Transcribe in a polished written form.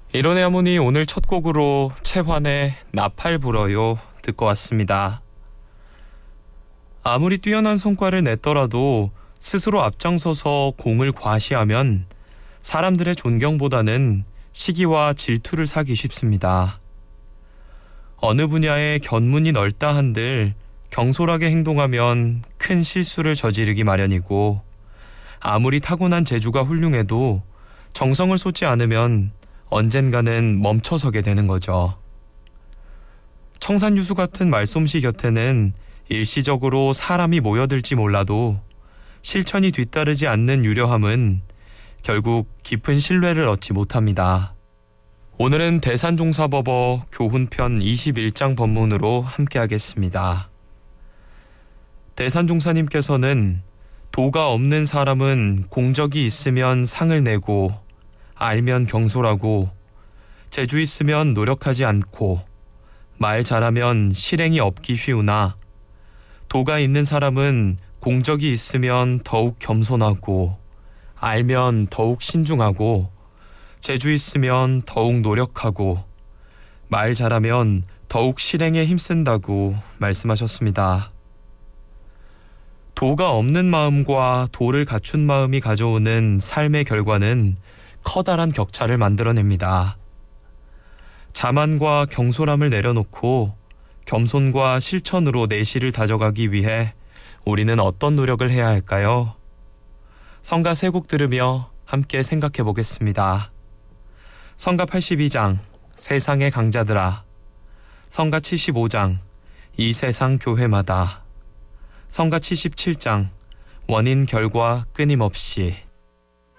이론의 하모니 오늘 첫 곡으로 채환의 나팔 불어요 듣고 왔습니다. 아무리 뛰어난 성과를 냈더라도 스스로 앞장서서 공을 과시하면 사람들의 존경보다는 시기와 질투를 사기 쉽습니다. 어느 분야에 견문이 넓다 한들 경솔하게 행동하면 큰 실수를 저지르기 마련이고, 아무리 타고난 재주가 훌륭해도 정성을 쏟지 않으면 언젠가는 멈춰서게 되는 거죠. 청산유수 같은 말솜씨 곁에는 일시적으로 사람이 모여들지 몰라도 실천이 뒤따르지 않는 유려함은 결국 깊은 신뢰를 얻지 못합니다. 오늘은 대산종사법어 교훈편 21장 법문으로 함께하겠습니다. 대산종사님께서는 도가 없는 사람은 공적이 있으면 상을 내고, 알면 경솔하고, 재주 있으면 노력하지 않고, 말 잘하면 실행이 없기 쉬우나, 도가 있는 사람은 공적이 있으면 더욱 겸손하고, 알면 더욱 신중하고, 재주 있으면 더욱 노력하고, 말 잘하면 더욱 실행에 힘쓴다고 말씀하셨습니다. 도가 없는 마음과 도를 갖춘 마음이 가져오는 삶의 결과는 커다란 격차를 만들어냅니다. 자만과 경솔함을 내려놓고 겸손과 실천으로 내실을 다져가기 위해 우리는 어떤 노력을 해야 할까요? 성가 3곡 들으며 함께 생각해 보겠습니다. 성가 82장 세상의 강자들아, 성가 75장 이 세상 교회마다, 성가 77장 원인 결과 끊임없이.